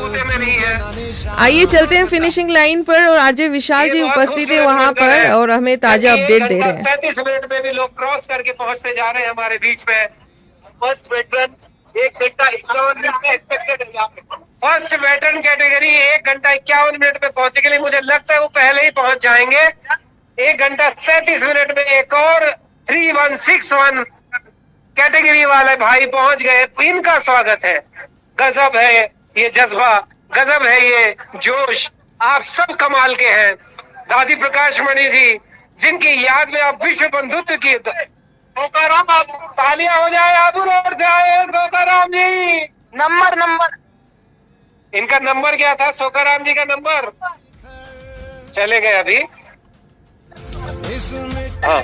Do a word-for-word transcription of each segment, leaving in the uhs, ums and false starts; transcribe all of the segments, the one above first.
बलबूते में नहीं है। आइए चलते हैं फिनिशिंग लाइन पर और आरजे विशाल जी उपस्थित है वहाँ पर और हमें ताजा अपडेट दे रहे हैं। सैंतीस मिनट में भी लोग क्रॉस करके पहुंचते जा रहे हैं हमारे बीच में। फर्स्ट वेटरन एक घंटा इक्यावन मिनट में एक्सपेक्टेड है। फर्स्ट वेटरन कैटेगरी एक घंटा इक्यावन मिनट में पहुंचने के लिए मुझे लगता है वो पहले ही पहुंच जाएंगे। एक घंटा सैंतीस मिनट में एक और three one six one category वाले भाई पहुंच गए। इनका स्वागत है। गजब है ये जज्बा, गजब है ये जोश। आप सब कमाल के हैं। दादी प्रकाश मणि जी जिनकी याद में आप विश्व बंधुत्व की सोकाराम तालियां हो जाए आदुर और जाए सोकाराम जी। नंबर नंबर इनका नंबर क्या था? सोकाराम जी का नंबर चले गए अभी। हाँ,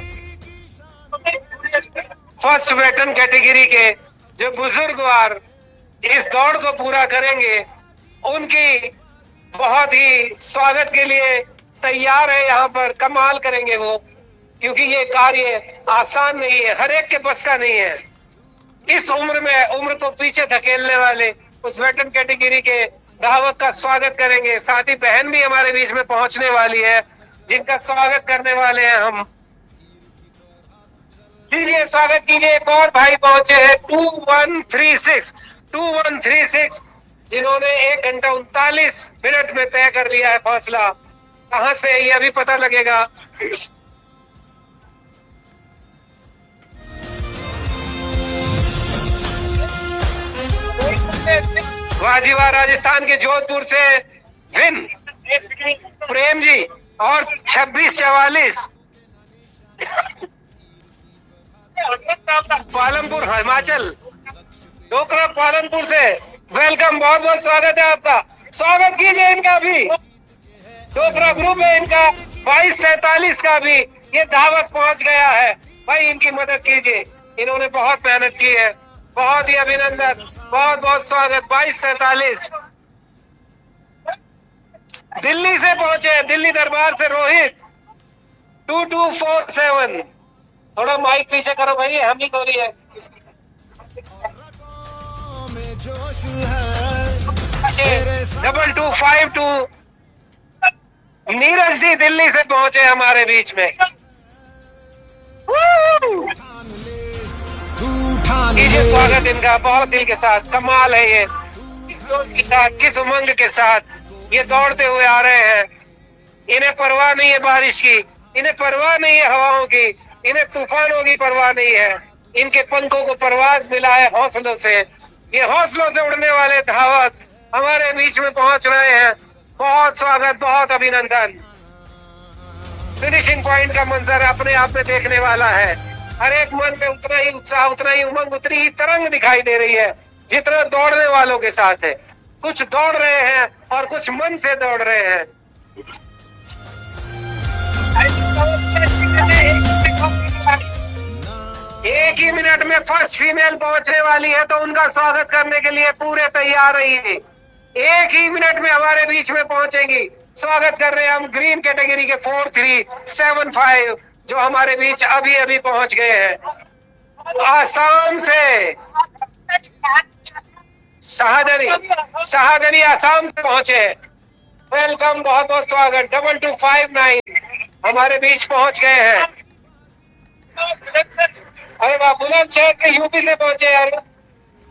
फर्स्ट वेटरन कैटेगरी के जो बुजुर्गवार इस दौड़ को पूरा करेंगे उनकी बहुत ही स्वागत के लिए तैयार है यहाँ पर। कमाल करेंगे वो, क्योंकि ये कार्य आसान नहीं है, हर एक के बस का नहीं है। इस उम्र में उम्र तो पीछे धकेलने वाले उस वेटरन कैटेगरी के दावत का स्वागत करेंगे। साथ ही बहन भी हमारे बीच में पहुंचने वाली है जिनका स्वागत करने वाले हैं हम। लीजिए स्वागत कीजिए। एक और भाई पहुंचे हैं to one three six to one three six जिन्होंने एक घंटा उनतालीस मिनट में तय कर लिया है फासला। कहां से ये अभी पता लगेगा। वाजीवा राजस्थान के जोधपुर से विन प्रेम जी और छब्बीस चवालीस पालमपुर हिमाचल डोकरा पालमपुर से वेलकम, बहुत बहुत स्वागत है आपका। स्वागत कीजिए इनका भी। डोकरा ग्रुप है इनका बाईस सैतालीस का भी ये दावत पहुंच गया है। भाई इनकी मदद कीजिए, इन्होंने बहुत मेहनत की है। बहुत ही अभिनंदन, बहुत बहुत स्वागत। बाईस सैतालीस दिल्ली से पहुंचे, दिल्ली दरबार से Rohit to to four seven. थोड़ा माइक पीछे करो भाई, हम ही गोली है। Double two five to Neeraj दी दिल्ली से पहुंचे हमारे बीच में। कीजिए स्वागत इनका बहुत दिल के साथ। कमाल है ये, किस जोश के साथ, किस उमंग के साथ ये दौड़ते हुए आ रहे हैं। इन्हें परवाह नहीं है बारिश की, इन्हें परवाह नहीं है हवाओं की, इन्हें तूफानों की परवाह नहीं है। इनके पंखों को परवाज मिला है हौसलों से। ये हौसलों से उड़ने वाले धावक हमारे बीच में पहुंच रहे हैं। बहुत स्वागत, बहुत अभिनंदन। फिनिशिंग पॉइंट का मंजर अपने आप में देखने वाला है। हर एक मन में उतना ही उत्साह, उतना ही उमंग, उतनी ही तरंग दिखाई दे रही है जितना दौड़ने वालों के साथ है। कुछ दौड़ रहे हैं और कुछ मन से दौड़ रहे हैं। एक ही मिनट में फर्स्ट फीमेल पहुंचने वाली है तो उनका स्वागत करने के लिए पूरे तैयार रहिए। एक ही मिनट में हमारे बीच में पहुंचेंगी। स्वागत कर रहे हैं हम ग्रीन कैटेगरी के फोर थ्री सेवन फाइव जो हमारे बीच अभी अभी पहुंच गए हैं। आसाम से शाहदरी शाहदरी आसाम से पहुंचे। वेलकम, बहुत बहुत स्वागत। डबल टू फाइव नाइन हमारे बीच पहुंच गए हैं। अरे वाह, बुलंदशहर के यूपी से पहुंचे यार।